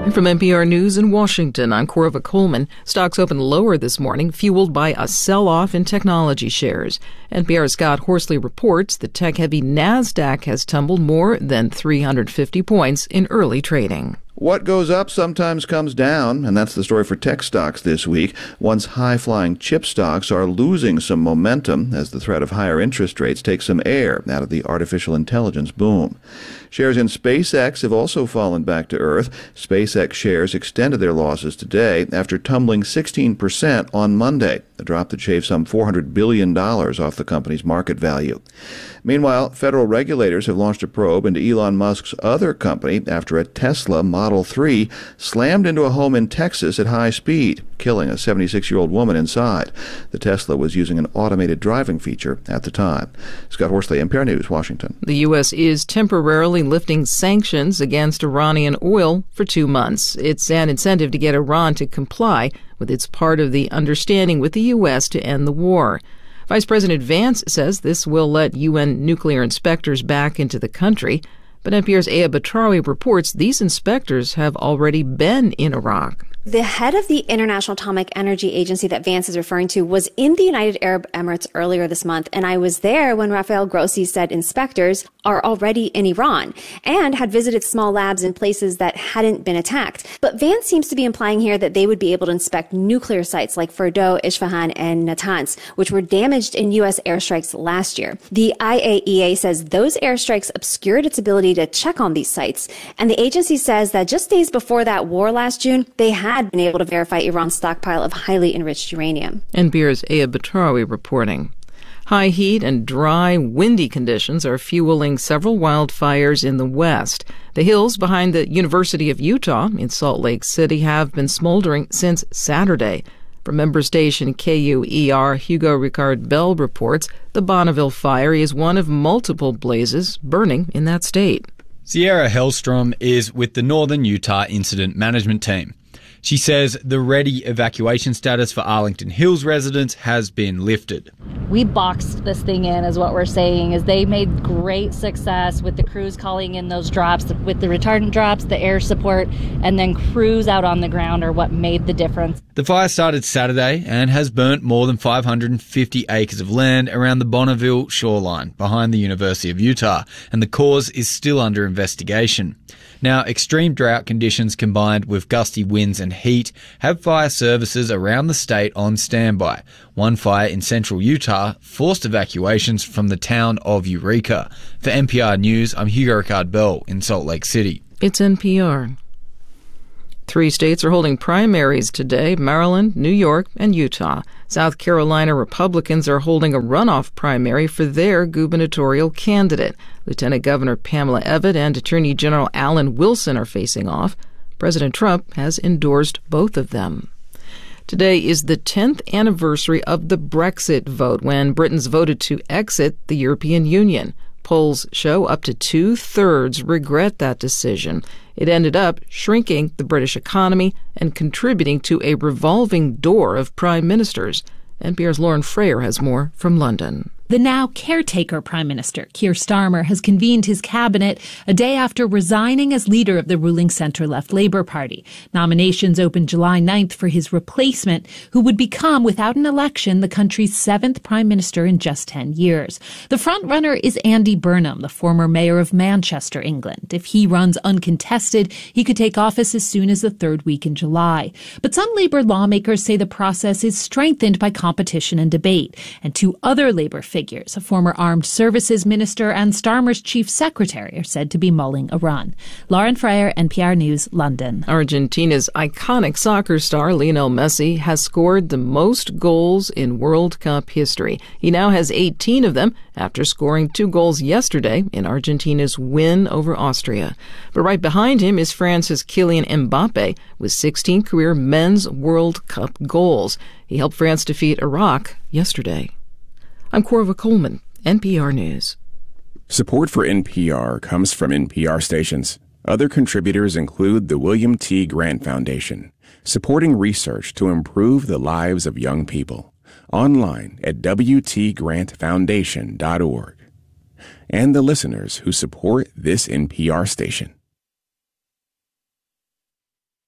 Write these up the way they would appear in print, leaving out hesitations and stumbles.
From NPR News in Washington, I'm Corva Coleman. Stocks opened lower this morning, fueled by a sell-off in technology shares. NPR's Scott Horsley reports the tech-heavy NASDAQ has tumbled more than 350 points in early trading. What goes up sometimes comes down, and that's the story for tech stocks this week. Once high-flying chip stocks are losing some momentum as the threat of higher interest rates takes some air out of the artificial intelligence boom. Shares in SpaceX have also fallen back to earth. SpaceX shares extended their losses today after tumbling 16% on Monday, a drop that shaved some $400 billion off the company's market value. Meanwhile, federal regulators have launched a probe into Elon Musk's other company after a Tesla Model 3 slammed into a home in Texas at high speed, killing a 76-year-old woman inside. The Tesla was using an automated driving feature at the time. Scott Horsley, NPR News, Washington. The U.S. is temporarily lifting sanctions against Iranian oil for 2 months. It's an incentive to get Iran to comply with its part of the understanding with the U.S. to end the war. Vice President Vance says this will let UN nuclear inspectors back into the country. But NPR's Aya Batrawi reports these inspectors have already been in Iraq. The head of the International Atomic Energy Agency that Vance is referring to was in the United Arab Emirates earlier this month, and I was there when Rafael Grossi said inspectors are already in Iran and had visited small labs in places that hadn't been attacked. But Vance seems to be implying here that they would be able to inspect nuclear sites like Fordow, Isfahan, and Natanz, which were damaged in U.S. airstrikes last year. The IAEA says those airstrikes obscured its ability to check on these sites, and the agency says that just days before that war last June, they had been able to verify Iran's stockpile of highly enriched uranium. NPR's Aya Batrawi reporting. High heat and dry, windy conditions are fueling several wildfires in the west. The hills behind the University of Utah in Salt Lake City have been smoldering since Saturday. From member station KUER, Hugo Ricard Bell reports the Bonneville fire is one of multiple blazes burning in that state. Sierra Hellstrom is with the Northern Utah Incident Management Team. She says the ready evacuation status for Arlington Hills residents has been lifted. We boxed this thing in, is what we're saying, is they made great success with the crews calling in those drops, with the retardant drops, the air support, and then crews out on the ground are what made the difference. The fire started Saturday and has burnt more than 550 acres of land around the Bonneville shoreline behind the University of Utah, and the cause is still under investigation. Now, extreme drought conditions combined with gusty winds and heat have fire services around the state on standby. One fire in central Utah forced evacuations from the town of Eureka. For NPR News, I'm Hugo Ricard Bell in Salt Lake City. It's NPR. 3 states are holding primaries today: Maryland, New York, and Utah. South Carolina Republicans are holding a runoff primary for their gubernatorial candidate. Lieutenant Governor Pamela Evette and Attorney General Alan Wilson are facing off. President Trump has endorsed both of them. Today is the 10th anniversary of the Brexit vote, when Britons voted to exit the European Union. Polls show up to 2/3 regret that decision. It ended up shrinking the British economy and contributing to a revolving door of prime ministers. NPR's Lauren Frayer has more from London. The now caretaker Prime Minister, Keir Starmer, has convened his cabinet a day after resigning as leader of the ruling centre-left Labour Party. Nominations opened July 9th for his replacement, who would become, without an election, the country's 7th Prime Minister in just 10 years. The frontrunner is Andy Burnham, the former mayor of Manchester, England. If he runs uncontested, he could take office as soon as the 3rd week in July. But some Labour lawmakers say the process is strengthened by competition and debate. And 2 other Labour figures, a former Armed Services Minister and Starmer's Chief Secretary, are said to be mulling a run. Lauren Frayer, NPR News, London. Argentina's iconic soccer star Lionel Messi has scored the most goals in World Cup history. He now has 18 of them after scoring 2 goals yesterday in Argentina's win over Austria. But right behind him is France's Kylian Mbappe with 16 career men's World Cup goals. He helped France defeat Iraq yesterday. I'm Corva Coleman, NPR News. Support for NPR comes from NPR stations. Other contributors include the William T. Grant Foundation, supporting research to improve the lives of young people. Online at wtgrantfoundation.org. And the listeners who support this NPR station.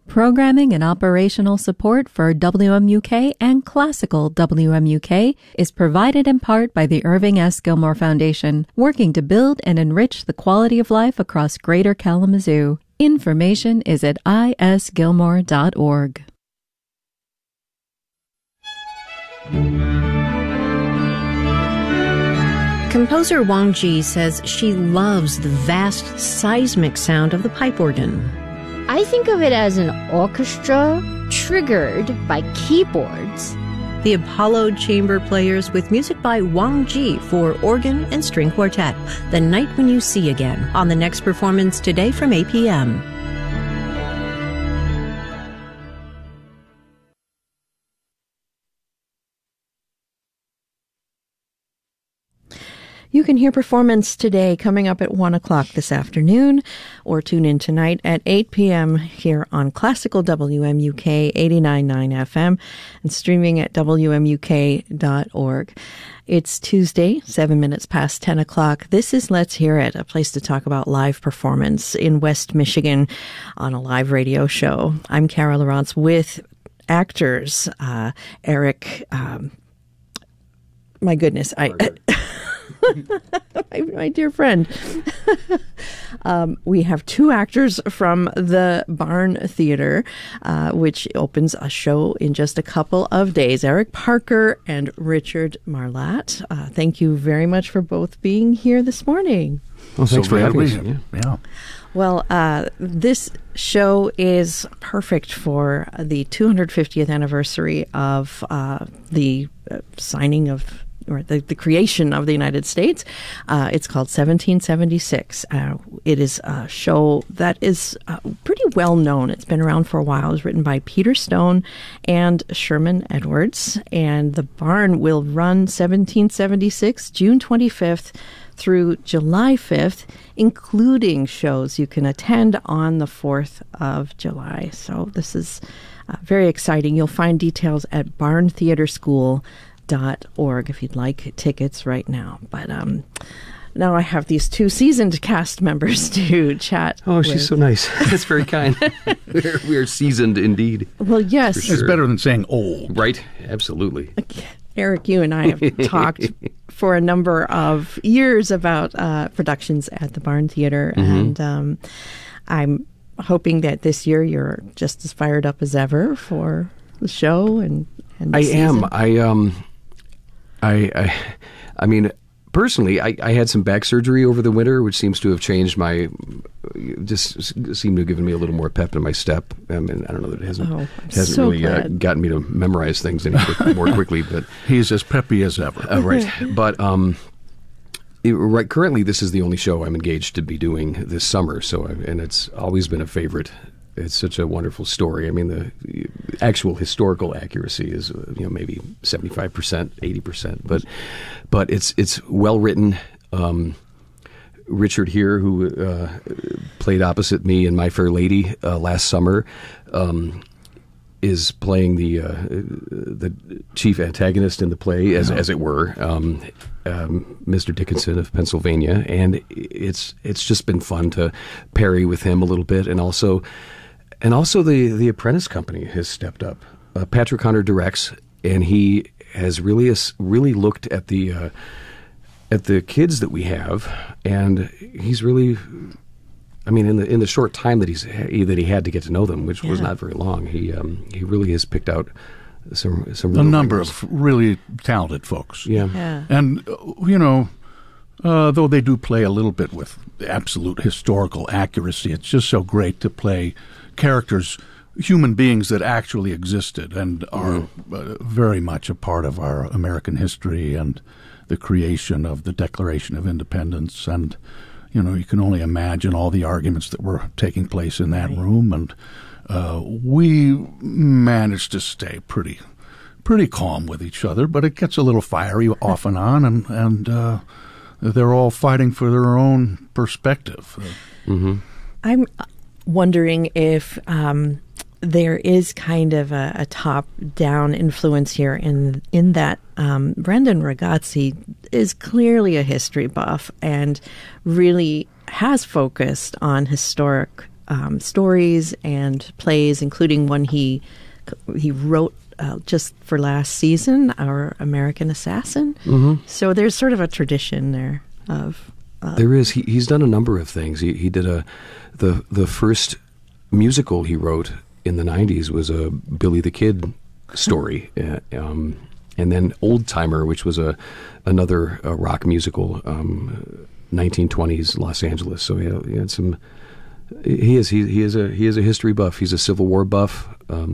Programming and operational support for WMUK and Classical WMUK is provided in part by the Irving S. Gilmore Foundation, working to build and enrich the quality of life across Greater Kalamazoo. Information is at isgilmore.org. Composer Wang Ji says she loves the vast seismic sound of the pipe organ. I think of it as an orchestra triggered by keyboards. The Apollo Chamber Players with music by Wang Ji for organ and string quartet. The Night When You See Again on the next performance today from 8 p.m. You can hear Performance Today coming up at 1 o'clock this afternoon, or tune in tonight at 8 p.m. here on Classical WMUK 89.9 FM and streaming at WMUK.org. It's Tuesday, 7 minutes past 10 o'clock. This is Let's Hear It, a place to talk about live performance in West Michigan on a live radio show. I'm Carol Lawrence with actors, Eric, my goodness, my dear friend. We have two actors from the Barn Theater, which opens a show in just a couple of days. Eric Parker and Richard Marlatt. Thank you very much for both being here this morning. Well, thanks for having me. Yeah. Well, this show is perfect for the 250th anniversary of the signing of or the creation of the United States. It's called 1776. It is a show that is pretty well known. It's been around for a while. It was written by Peter Stone and Sherman Edwards. And the Barn will run 1776, June 25th through July 5th, including shows you can attend on the 4th of July. So this is very exciting. You'll find details at barntheaterschool.org if you'd like tickets right now. But now I have these two seasoned cast members to chat Oh, with. She's so nice. That's very kind. We're seasoned indeed. Well, yes. Sure. It's better than saying old. Right? Absolutely. Eric, you and I have talked for a number of years about productions at the Barn Theater, and I'm hoping that this year you're just as fired up as ever for the show and the season. I mean, personally, I had some back surgery over the winter, which seems to have changed just seemed to have given me a little more pep in my step. I mean, I don't know that it hasn't so really gotten me to memorize things any more quickly. But he's as peppy as ever. Right. But right, currently, this is the only show I'm engaged to be doing this summer. And it's always been a favorite. It's such a wonderful story. I mean, the actual historical accuracy is, maybe 75%, 80%, but it's well written. Richard here, who played opposite me in My Fair Lady last summer, is playing the chief antagonist in the play, as it were, Mr. Dickinson of Pennsylvania, and it's just been fun to parry with him a little bit, and also the Apprentice Company has stepped up. Patrick Hunter directs, and he has really looked at the kids that we have, and he's really, I mean, in the short time that he had to get to know them, which was not very long, he really has picked out some a number of really talented folks. Yeah. And though they do play a little bit with absolute historical accuracy, it's just so great to play characters, human beings that actually existed and are very much a part of our American history and the creation of the Declaration of Independence. And, you can only imagine all the arguments that were taking place in that room. And we managed to stay pretty calm with each other, but it gets a little fiery off and on, and they're all fighting for their own perspective. I'm wondering if there is kind of a top-down influence here in that Brendan Ragazzi is clearly a history buff and really has focused on historic stories and plays, including one he wrote just for last season, Our American Assassin. Mm-hmm. So there's sort of a tradition there of. There is. He's done a number of things. He did the first musical he wrote in the 90s was a Billy the Kid story, and then Old Timer, which was another rock musical, 1920s Los Angeles. So he had some. He is a history buff. He's a Civil War buff, a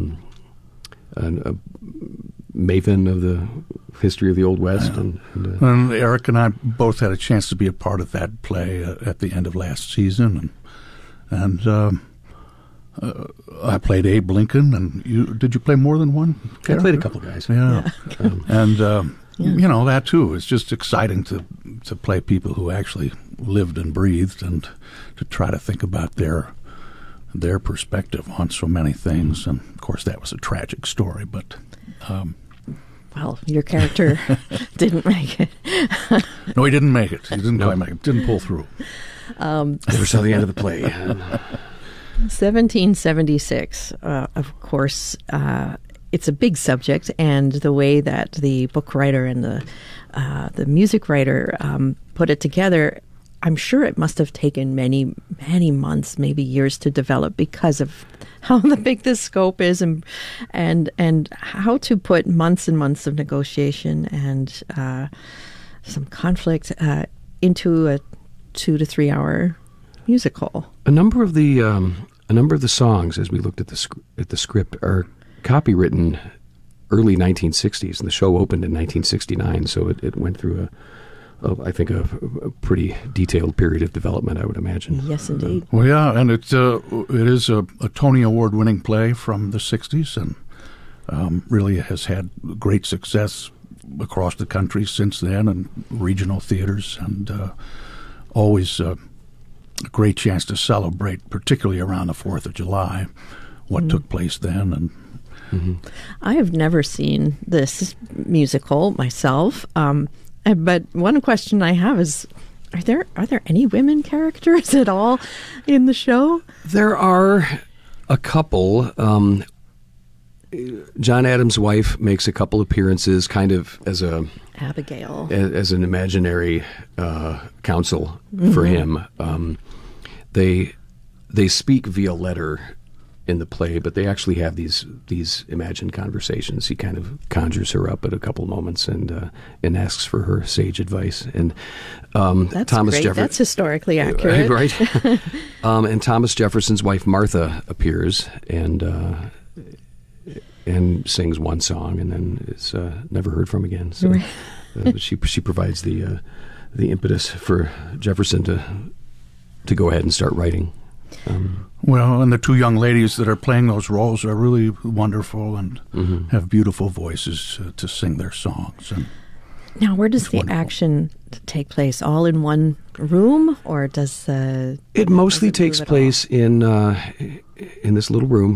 maven of the history of the Old West. Yeah. And Eric and I both had a chance to be a part of that play at the end of last season, and I played Abe Lincoln. And did you play more than one character? I played a couple guys. Yeah, and that too. It's just exciting to play people who actually lived and breathed, and to try to think about their perspective on so many things. And of course, that was a tragic story, but. Well, your character didn't make it. No, he didn't make it. He didn't quite make it. Didn't pull through. Never saw the end of the play. 1776, of course, it's a big subject, and the way that the book writer and the music writer put it together, I'm sure it must have taken many, many months, maybe years to develop because of how big the scope is, and how to put months and months of negotiation and some conflict into a 2 to 3 hour musical. A number of the songs, as we looked at the script, are copywritten early 1960s, and the show opened in 1969. So it went through I think a pretty detailed period of development, I would imagine. Yes, indeed. Well, yeah, and it is a Tony Award-winning play from the 60s, and really has had great success across the country since then, and regional theaters, and always a great chance to celebrate, particularly around the 4th of July, what took place then. And I have never seen this musical myself. But one question I have is, are there any women characters at all in the show? There are a couple. John Adams' wife makes a couple appearances, kind of as Abigail, as an imaginary counsel for him. They speak via letter in the play, but they actually have these imagined conversations. He kind of conjures her up at a couple moments and asks for her sage advice. And that's Thomas great. Jefferson, that's historically accurate, right? And Thomas Jefferson's wife Martha appears and sings one song, and then is never heard from again. So she provides the impetus for Jefferson to go ahead and start writing. Well, and the two young ladies that are playing those roles are really wonderful and have beautiful voices to sing their songs. And now, where does the action take place? All in one room, or does it mostly takes place in this little room?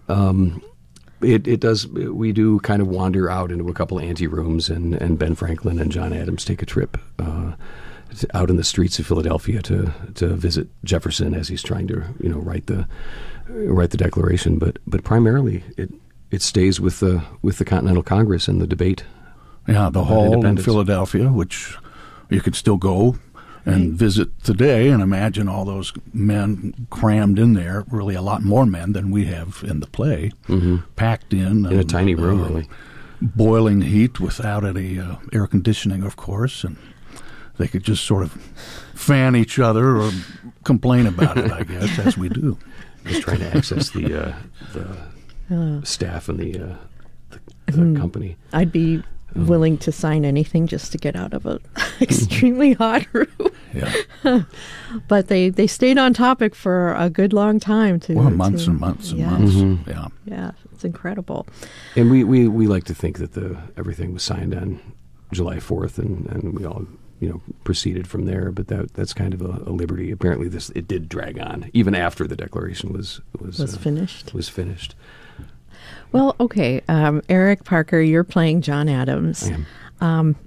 It does. We do kind of wander out into a couple of ante rooms, and Ben Franklin and John Adams take a trip out in the streets of Philadelphia to visit Jefferson as he's trying to write the Declaration. But primarily it stays with the Continental Congress and the debate. Yeah, the hall in Philadelphia, which you could still go and visit today and imagine all those men crammed in there. Really, a lot more men than we have in the play, packed in a tiny room, really. Boiling heat without any air conditioning, of course, and they could just sort of fan each other or complain about it, I guess, as we do. Just trying to access the staff and the company. I'd be willing to sign anything just to get out of an extremely hot room. Yeah. But they stayed on topic for a good long time. Months and months and months. Yeah. Yeah, it's incredible. And we like to think that everything was signed on July 4th, and we all proceeded from there, but that's kind of a liberty. Apparently, it did drag on even after the Declaration was finished. Well, okay, Eric Parker, you're playing John Adams. I am.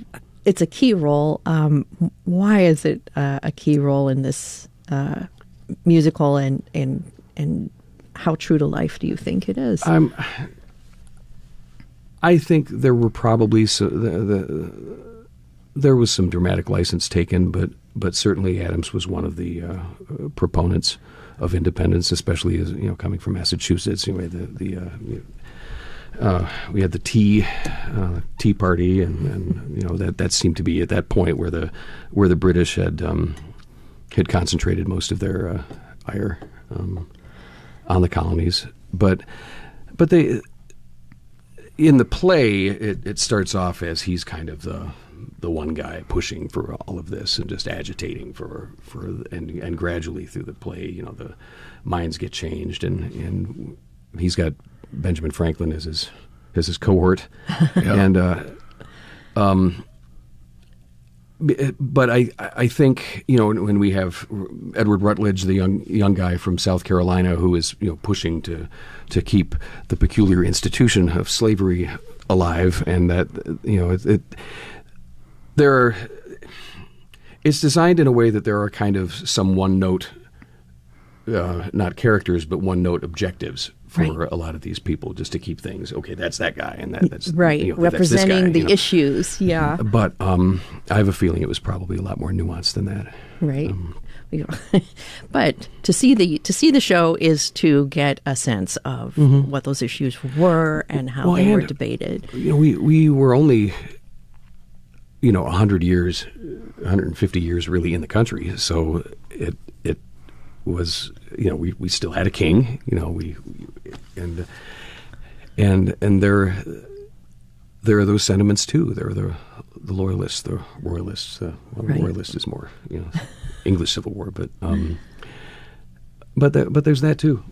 It's a key role. Why is it a key role in this musical, and how true to life do you think it is? I think there were probably there was some dramatic license taken, but certainly Adams was one of the proponents of independence, especially as coming from Massachusetts. Anyway, we had the Tea Party, and that seemed to be at that point where the British had concentrated most of their ire on the colonies. But they, in the play, it starts off as he's kind of the one guy pushing for all of this and just agitating and gradually through the play, the minds get changed, and he's got Benjamin Franklin as his cohort, and but I think when we have Edward Rutledge, the young guy from South Carolina, who is pushing to keep the peculiar institution of slavery alive, and that it's designed in a way that there are kind of some one-note, not characters, but one-note objectives for a lot of these people, just to keep things, okay, that's that guy, and that's right, representing that's this guy, the issues, yeah. But I have a feeling it was probably a lot more nuanced than that. Right. But to see the show is to get a sense of what those issues were and how they were debated. We were only 100 years, 150 years really in the country, so it was we still had a king, and there are those sentiments too. There are the loyalists, the royalists. Royalist is more English Civil War, but there's that too.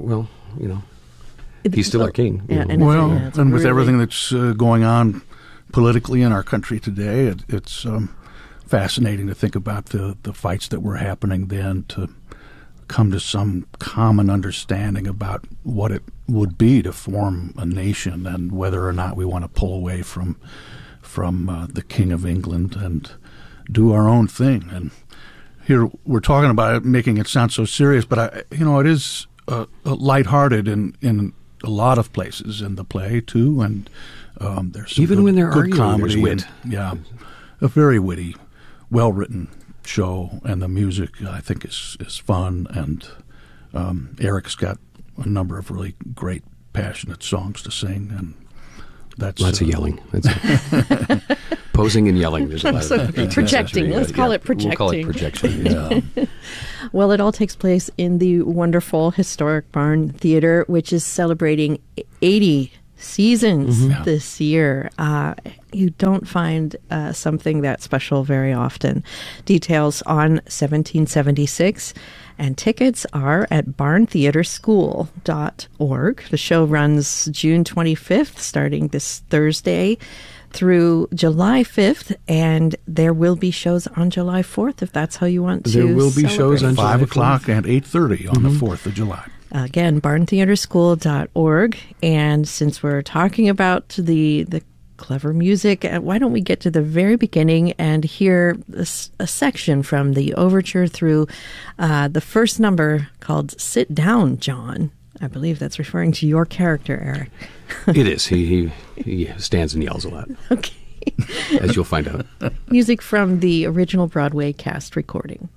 He's still our king. And with everything that's going on politically in our country today, it's fascinating to think about the fights that were happening then, to come to some common understanding about what it would be to form a nation, and whether or not we want to pull away from the King of England and do our own thing. And here we're talking about it, making it sound so serious, but it is lighthearted in a lot of places in the play too, and there's some even when they're good arguing, comedy, there's wit. A very witty, well-written show, and the music I think is fun, and Eric's got a number of really great, passionate songs to sing, and that's lots of yelling. Posing and yelling. There's a lot of projecting. Let's call it projecting. We'll call it projection. Well, it all takes place in the wonderful historic Barn Theater, which is celebrating 80 seasons this year. You don't find something that special very often. Details on 1776, and tickets are at barntheaterschool.org. The show runs June 25th, starting this Thursday, through July 5th, and there will be shows on July 4th if that's how you want to There will be celebrate. shows on 5 o'clock and 8:30 on the 4th of July. Again, barntheaterschool.org. And since we're talking about the clever music, why don't we get to the very beginning and hear a section from the overture through the first number called Sit Down, John. I believe that's referring to your character, Eric. It is. He stands and yells a lot. Okay. As you'll find out. Music from the original Broadway cast recording.